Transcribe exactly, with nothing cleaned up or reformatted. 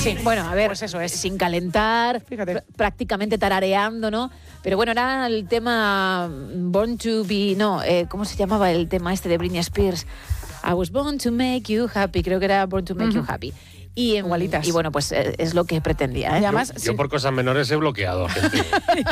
Sí, bueno, a ver, pues eso es. sin calentar, Fíjate. pr- prácticamente tarareando, ¿no? Pero bueno, era el tema Born to Be, no, eh, ¿cómo se llamaba el tema este de Britney Spears? I was born to make you happy, creo que era Born to make Ujú. you happy. Y, em, Igualitas. y bueno, pues eh, es lo que pretendía, ¿eh? Y además, Yo sin- por cosas menores he bloqueado a gente.